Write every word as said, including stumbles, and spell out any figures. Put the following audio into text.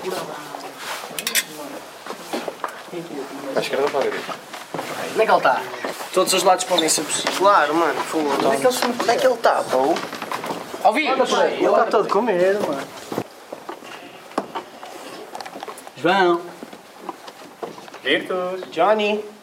À esquerda ou para a direita? Onde é que ele está? Todos os lados podem ser possíveis. Claro, mano, fogo. Onde é que ele Onde é que ele está, pô? Ouvi! Ele está todo com medo, mano. João! Virtus! Johnny.